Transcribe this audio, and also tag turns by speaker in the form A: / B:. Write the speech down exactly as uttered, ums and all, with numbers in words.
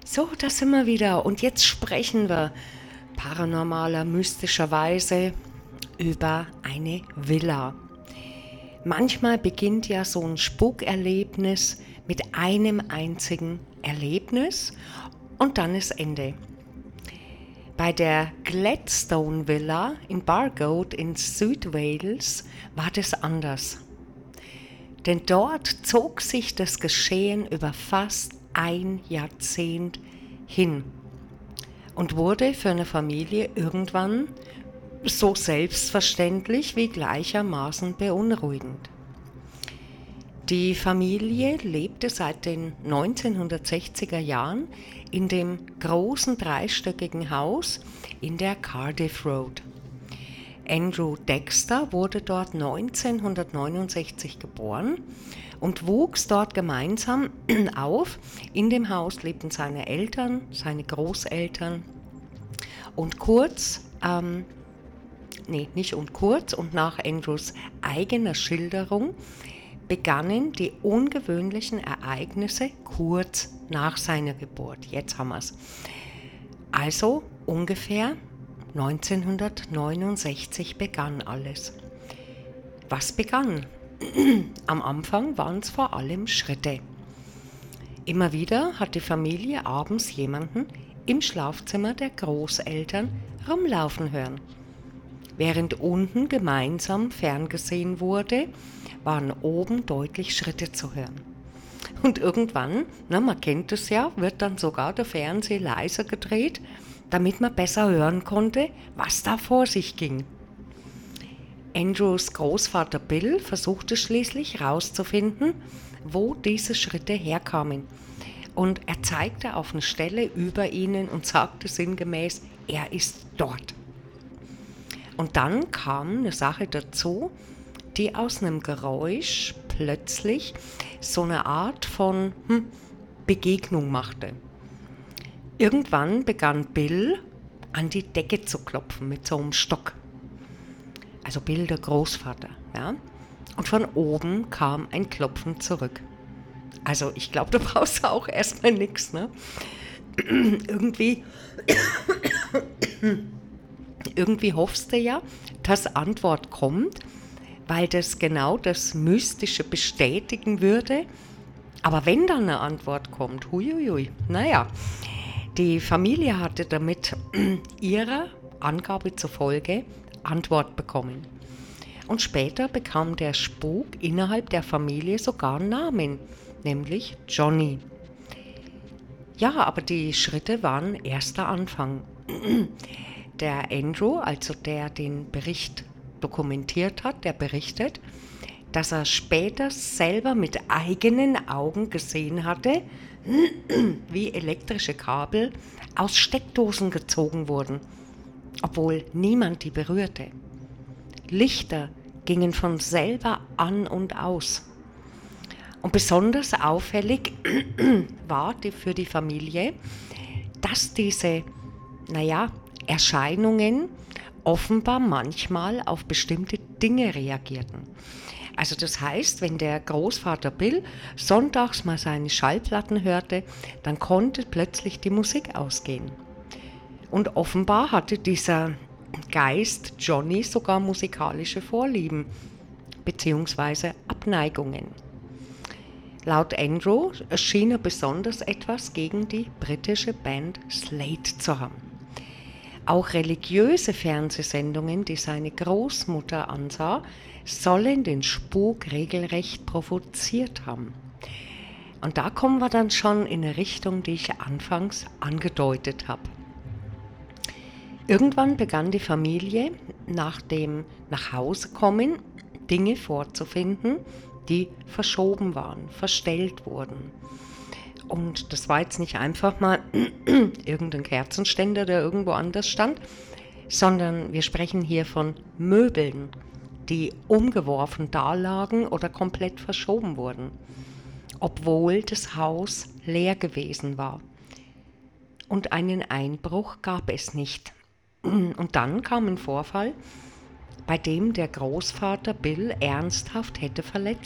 A: So, da sind wir wieder und jetzt sprechen wir paranormaler, mystischerweise über eine Villa. Manchmal beginnt ja so ein Spukerlebnis mit einem einzigen Erlebnis und dann ist Ende. Bei der Gladstone Villa in Bargoed in Südwales war das anders. Denn dort zog sich das Geschehen über fast ein Jahrzehnt hin und wurde für eine Familie irgendwann so selbstverständlich wie gleichermaßen beunruhigend. Die Familie lebte seit den neunzehnhundertsechziger Jahren in dem großen dreistöckigen Haus in der Cardiff Road. Andrew Dexter wurde dort neunzehnhundertneunundsechzig geboren und wuchs dort gemeinsam auf. In dem Haus lebten seine Eltern, seine Großeltern und kurz, ähm, nee, nicht und kurz, und nach Andrews eigener Schilderung begannen die ungewöhnlichen Ereignisse kurz nach seiner Geburt. Jetzt haben wir es. Also ungefähr neunzehnhundertneunundsechzig begann alles. Was begann? Am Anfang waren es vor allem Schritte. Immer wieder hat die Familie abends jemanden im Schlafzimmer der Großeltern rumlaufen hören. Während unten gemeinsam ferngesehen wurde, waren oben deutlich Schritte zu hören. Und irgendwann, na, man kennt es ja, wird dann sogar der Fernseher leiser gedreht, damit man besser hören konnte, was da vor sich ging. Andrews Großvater Bill versuchte schließlich herauszufinden, wo diese Schritte herkamen. Und er zeigte auf eine Stelle über ihnen und sagte sinngemäß, er ist dort. Und dann kam eine Sache dazu, die aus einem Geräusch plötzlich so eine Art von hm, Begegnung machte. Irgendwann begann Bill an die Decke zu klopfen mit so einem Stock. Also Bill, der Großvater. Ja? Und von oben kam ein Klopfen zurück. Also ich glaube, du brauchst auch erstmal nichts. Ne? Irgendwie, irgendwie hoffst du ja, dass Antwort kommt, weil das genau das Mystische bestätigen würde. Aber wenn dann eine Antwort kommt, huiuiui, naja. Die Familie hatte damit ihrer Angabe zufolge Antwort bekommen. Und später bekam der Spuk innerhalb der Familie sogar einen Namen, nämlich Johnny. Ja, aber die Schritte waren erst der Anfang. Der Andrew, also der den Bericht dokumentiert hat, der berichtet, dass er später selber mit eigenen Augen gesehen hatte, wie elektrische Kabel aus Steckdosen gezogen wurden, obwohl niemand die berührte. Lichter gingen von selber an und aus. Und besonders auffällig war die für die Familie, dass diese, naja, Erscheinungen offenbar manchmal auf bestimmte Dinge reagierten. Also das heißt, wenn der Großvater Bill sonntags mal seine Schallplatten hörte, dann konnte plötzlich die Musik ausgehen. Und offenbar hatte dieser Geist Johnny sogar musikalische Vorlieben bzw. Abneigungen. Laut Andrew schien er besonders etwas gegen die britische Band Slade zu haben. Auch religiöse Fernsehsendungen, die seine Großmutter ansah, sollen den Spuk regelrecht provoziert haben. Und da kommen wir dann schon in eine Richtung, die ich anfangs angedeutet habe. Irgendwann begann die Familie nach dem Nachhausekommen Dinge vorzufinden, die verschoben waren, verstellt wurden. Und das war jetzt nicht einfach mal irgendein Kerzenständer, der irgendwo anders stand, sondern wir sprechen hier von Möbeln, die umgeworfen dalagen oder komplett verschoben wurden, obwohl das Haus leer gewesen war. Und einen Einbruch gab es nicht. Und dann kam ein Vorfall, bei dem der Großvater Bill ernsthaft hätte verletzt